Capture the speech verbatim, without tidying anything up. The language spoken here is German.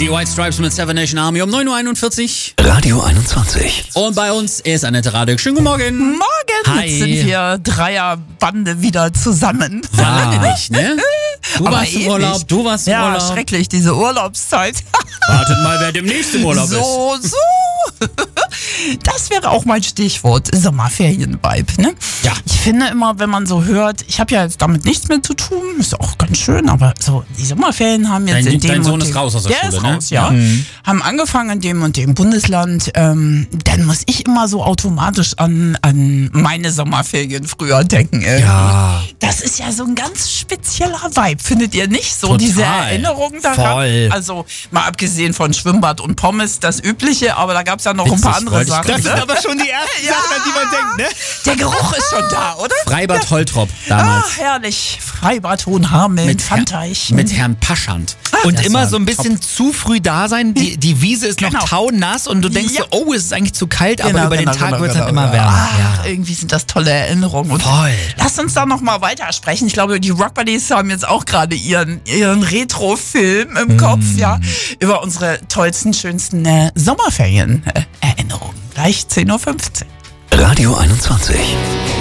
Die White Stripes mit Seven Nation Army um neun Uhr einundvierzig. Radio einundzwanzig. Und bei uns ist Annette Radek. Schönen guten Morgen. Morgen. Hi. Jetzt sind wir Dreierbande wieder zusammen. War lange nicht, ne? Du Aber warst im ewig. Urlaub, du warst im Ja, Urlaub. schrecklich, diese Urlaubszeit. Wartet mal, wer demnächst im Urlaub ist. So, so. Das wäre auch mein Stichwort, Sommerferien-Vibe, ne? Ja. Ich finde immer, wenn man so hört, ich habe ja jetzt damit nichts mehr zu tun, ist auch ganz schön, aber so, die Sommerferien haben jetzt Dein- in dem dein Sohn und ist dem, raus aus der der Schule, ist ne? raus, ja. Ja. Mhm. Haben angefangen in dem und dem Bundesland, ähm, dann muss ich immer so automatisch an, an meine Sommerferien früher denken. Irgendwie. Ja. Das ist ja so ein ganz spezieller Vibe, findet ihr nicht? So Total. diese Erinnerung daran. Voll. Also mal abgesehen von Schwimmbad und Pommes, das Übliche, aber da gab es ja noch ein Witzig, paar andere wollte ich Sachen. gerade Das sind Ne? aber schon die ersten Ja. Sachen, an die man denkt, ne? Der Geruch ist schon da, oder? Freibad Holtrop Ah, damals. herrlich. Freibad Hohenhameln, mit, Pfandteich. Herr, mit Herrn Paschand. Und Das immer war so ein bisschen zu früh da sein. Die, die Wiese ist Genau. noch taunass und du denkst Ja. so, oh, es ist eigentlich zu kalt, aber Genau, über genau, den Tag genau, wird es dann genau, immer genau. wärmer. Ach, Ja. irgendwie sind das tolle Erinnerungen. Und Voll. Lasst uns da noch mal weiter sprechen. Ich glaube, die Rock Buddies haben jetzt auch gerade ihren, ihren Retro-Film im Kopf, ja, über unsere tollsten, schönsten äh, Sommerferien-Erinnerungen. Gleich zehn Uhr fünfzehn. Radio einundzwanzig.